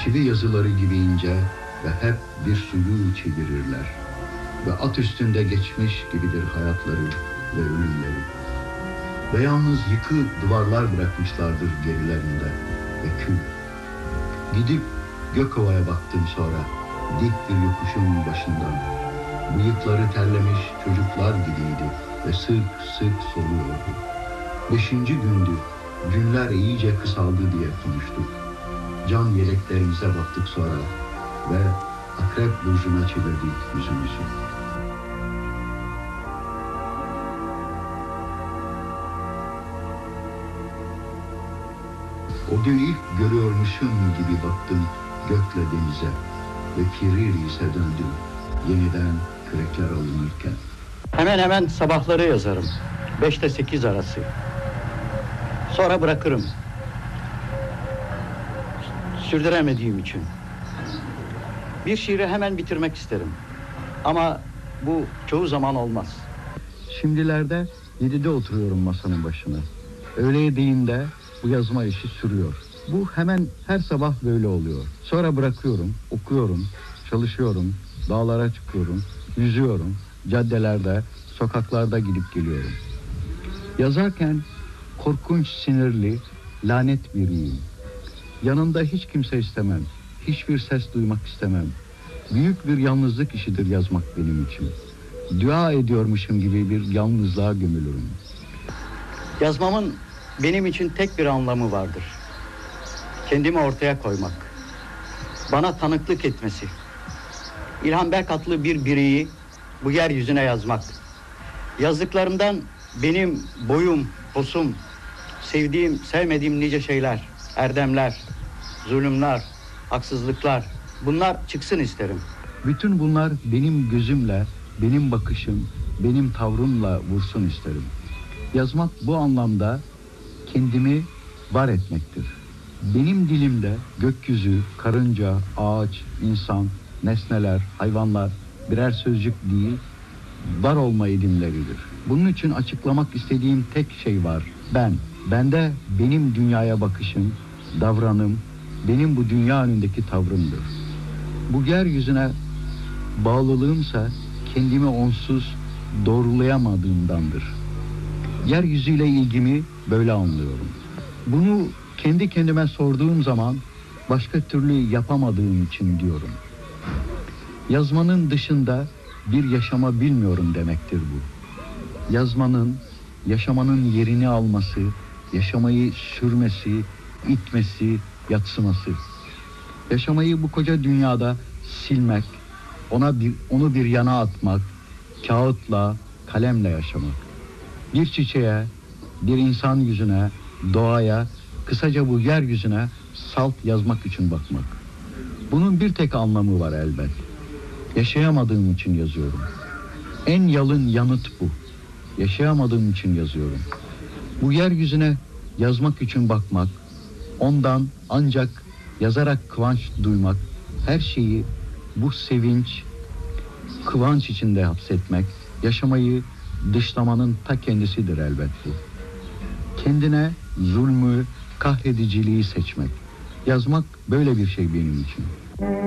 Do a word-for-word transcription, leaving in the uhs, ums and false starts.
Çivi yazıları gibi ince ve hep bir suyu çevirirler. Ve at üstünde geçmiş gibidir hayatları ve ölümleri. Ve yalnız yıkık duvarlar bırakmışlardır gerilerinde ve kül. Gidip Gökova'ya baktım sonra, dik bir yokuşun başından. Bıyıkları terlemiş çocuklar gibiydi ve sık sık soluyordu. Beşinci gündü, günler iyice kısaldı diye konuştuk. Can yeleklerimize baktık sonra ve Akrep burcuna çevirdik yüzümüzü. O gün ilk görüyormuşum gibi baktım gökle denize ve Kiriris'e döndüm yeniden kürekler alınırken. Hemen hemen sabahları yazarım. Beşte sekiz arası. Sonra bırakırım. Sürdüremediğim için. Bir şiiri hemen bitirmek isterim. Ama bu çoğu zaman olmaz. Şimdilerde yedide oturuyorum masanın başına. Öğleye değinde bu yazma işi sürüyor. Bu hemen her sabah böyle oluyor. Sonra bırakıyorum, okuyorum, çalışıyorum, dağlara çıkıyorum, yüzüyorum, caddelerde, sokaklarda gidip geliyorum. Yazarken korkunç sinirli, lanet biriyim. Yanımda hiç kimse istemem, hiçbir ses duymak istemem. Büyük bir yalnızlık işidir yazmak benim için. Dua ediyormuşum gibi bir yalnızlığa gömülürüm. Yazmamın benim için tek bir anlamı vardır. Kendimi ortaya koymak. Bana tanıklık etmesi. İlhan Berk adlı bir bireyi bu yeryüzüne yazmak. Yazdıklarımdan benim boyum, posum, sevdiğim, sevmediğim nice şeyler, erdemler, zulümler, haksızlıklar, bunlar çıksın isterim. Bütün bunlar benim gözümle, benim bakışım, benim tavrımla vursun isterim. Yazmak bu anlamda kendimi var etmektir. Benim dilimde gökyüzü, karınca, ağaç, insan, nesneler, hayvanlar birer sözcük değil, var olma edimleridir. Bunun için açıklamak istediğim tek şey var. Ben. Bende benim dünyaya bakışım, davranım, benim bu dünya önündeki tavrımdır. Bu yeryüzüne bağlılığımsa kendimi onsuz doğrulayamadığımdandır. Yeryüzüyle ilgimi böyle anlıyorum. Bunu kendi kendime sorduğum zaman başka türlü yapamadığım için diyorum. Yazmanın dışında bir yaşama bilmiyorum demektir bu. Yazmanın, yaşamanın yerini alması, yaşamayı sürmesi, itmesi, yatsıması. Yaşamayı bu koca dünyada silmek, ona bir, onu bir yana atmak, kağıtla, kalemle yaşamak. Bir çiçeğe, bir insan yüzüne, doğaya, kısaca bu yeryüzüne salt yazmak için bakmak. Bunun bir tek anlamı var elbet. Yaşayamadığım için yazıyorum. En yalın yanıt bu. Yaşayamadığım için yazıyorum. Bu yeryüzüne yazmak için bakmak, ondan ancak yazarak kıvanç duymak, her şeyi bu sevinç, kıvanç içinde hapsetmek, yaşamayı dışlamanın ta kendisidir elbet bu. Kendine zulmü, kahrediciliği seçmek. Yazmak böyle bir şey benim için.